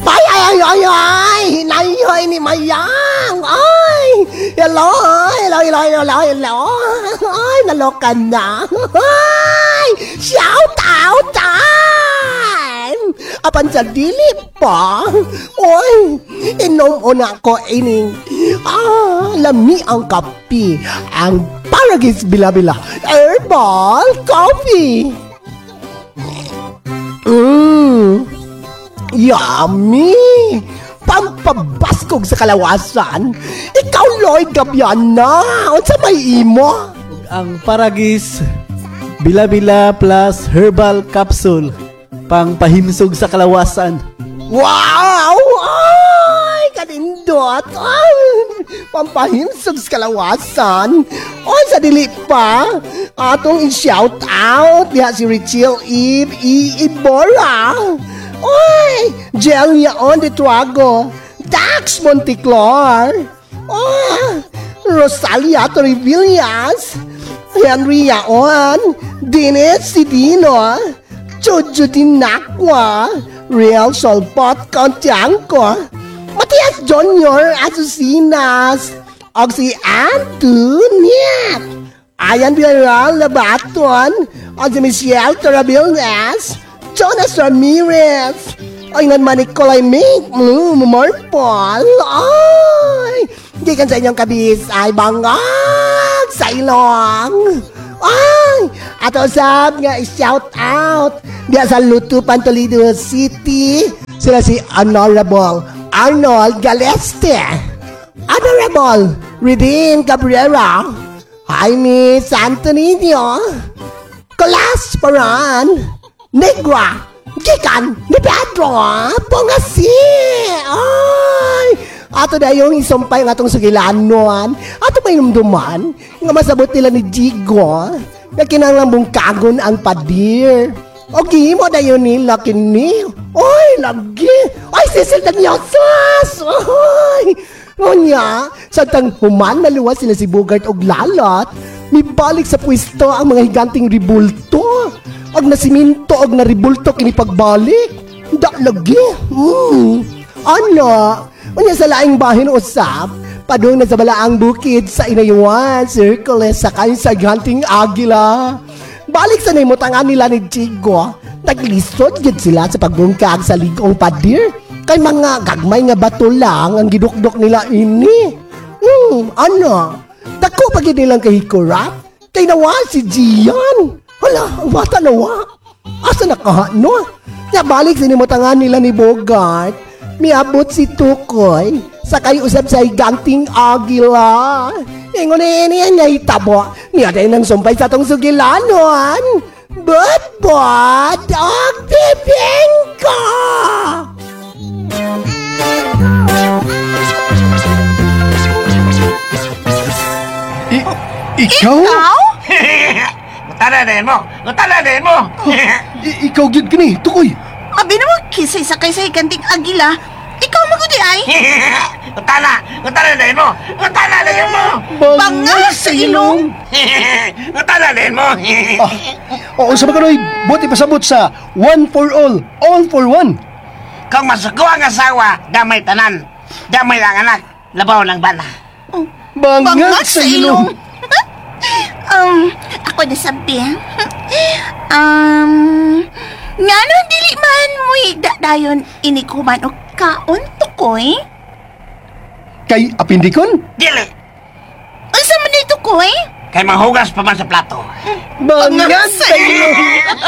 Ay, ay, ay, ay, ay! Hinayoy ni Mayang! Ay! Hello! Hello, hello, hello, hello! Ay, naloka na! Ay! Shout out time! Apan sa dili pa? Uy! Inom una ko ining lami ang kape. Ang Paragis Bila-Bila Herbal Coffee! Yummy! Pampabaskog sa kalawasan. Ikaw, Lloyd Gabiana. Unsa may imo? Ang Paragis Bila-Bila plus Herbal Capsule pang pahimsog sa kalawasan. Wow! Ay, kanindot. Ay, pampahimsog sa kalawasan. Ay, sa dili pa. Atong i-shout out diha si Richelle Eve Ibora. Oy! Jel Yaon de Tuago, Dax Monticlor, Rosalia Torrevillas, Henry Yaon, Dennis Sidino, Jojo Dinakwa, Real Solpot Contiangco, Matias Junior Asusinas, og si Antoniet, Ayan Villarreal Labaton, og si Michelle Torabilnes, Jonas Ramirez, ay naman Nicolay Mink, Marpol, ay, di kan sa inyong kabis ay bangag sa ilong. Ay, ato sab nga i-shout out diya sa Lutupan, Toledo City, sila si Honorable Arnold Galeste, Honorable Redeem Cabrera, Jaime Santonino, Colas Paran, Negwa, gikan ni Pedro, Pongasi. Ay, ato na yung isumpay ng atong sugilanon. Ato may numduman, nga masabot nila ni Jigo, na kinanglang bungkagon ang padir. O gimo na yun nila kini. Ay, lagi. Ay, sisil na niyosas. Ay, ngunya, sa tang human naluwas sila si Bogart og Lalot, mibalik sa pwesto ang mga higanting ribulto. Ag nasiminto og naribulto kini pagbalik. Da lagi. Ano? Unya sa laing bahin usap, padung na sa balaang bukid sa Inayuan, Circle sa kayo sa ganting agila. Balik sa nimutangan nila ni Chigo, naglisod yun sila sa pagbungkag sa ligong padir. Kay mga gagmay nga bato lang ang gidukdok nila ini. Ano? Dako pag nilang kahikurap, kay nawa si Gian. Hala, ang bata nawa. Asa nakahano? Kaya balik sinimutangan nila ni Bogart. Miabot si Tukoy sa kayo usab sa higanting agila. Ingon niya nga itabo. Niya tayo nang sumpay sa tong sugilanon. But, og bibingka! Ikaw? Taladahin mo! Taladahin mo! Ikaw gyud kini, Tukoy. Abi naman kisay sakay sa higanting agila. Ikaw magudi ay. Taladahin mo! Taladahin mo! Bangag sa ilong. Taladahin mo! Oo, sa mga buti pasabot sa one for all for one. Kung masukuha ang asawa, damay tanan. Damay lang anak, labaw ng bana. Bangag sa ilong. Ako na sabi. Nga nun, dili man mo dayon inikuman o kaon, Tukoy? Kay apindikon? Dili! Asa man na, Tukoy? Kay manghugas pa man sa plato. Bangag sa ilong.